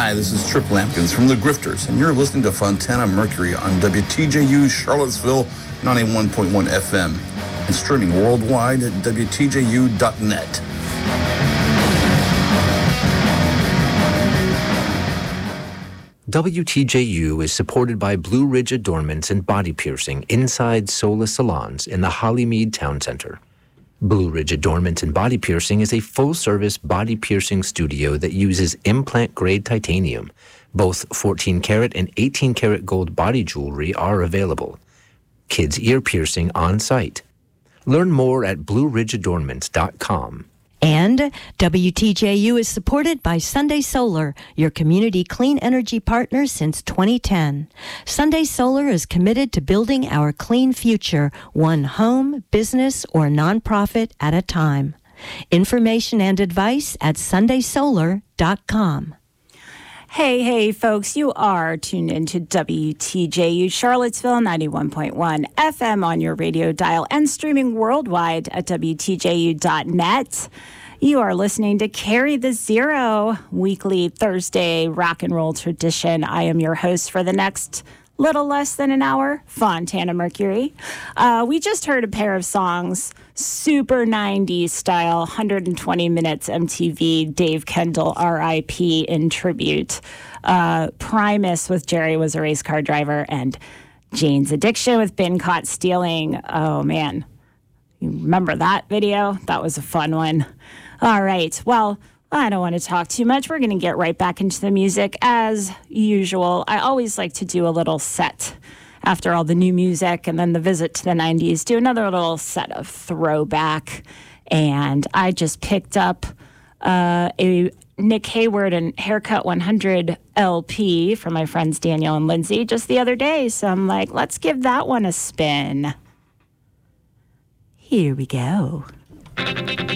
Hi, this is Trip Lampkins from The Grifters, and you're listening to Fontana Mercury on WTJU Charlottesville 91.1 FM and streaming worldwide at WTJU.net. WTJU is supported by Blue Ridge Adornments and Body Piercing inside Sola Salons in the Hollymead Town Center. Blue Ridge Adornments and Body Piercing is a full-service body piercing studio that uses implant-grade titanium. Both 14-karat and 18-karat gold body jewelry are available. Kids ear piercing on site. Learn more at BlueRidgeAdornments.com. And WTJU is supported by Sunday Solar, your community clean energy partner since 2010. Sunday Solar is committed to building our clean future, one home, business, or nonprofit at a time. Information and advice at SundaySolar.com. Hey, folks, you are tuned into WTJU Charlottesville 91.1 FM on your radio dial and streaming worldwide at WTJU.net. You are listening to Carry the Zero, weekly Thursday rock and roll tradition. I am your host for the next little less than an hour, Fontana Mercury. We just heard a pair of songs, super 90s style, 120 minutes MTV, Dave Kendall, R.I.P. in tribute. Primus with Jerry Was a Race Car Driver, and Jane's Addiction with Been Caught Stealing. Oh, man. You remember that video? That was a fun one. All right. Well, I don't want to talk too much. We're going to get right back into the music as usual. I always like to do a little set after all the new music and then the visit to the 90s, do another little set of throwback. And I just picked up a Nick Hayward and Haircut 100 LP from my friends Daniel and Lindsay just the other day. So I'm like, let's give that one a spin. Here we go.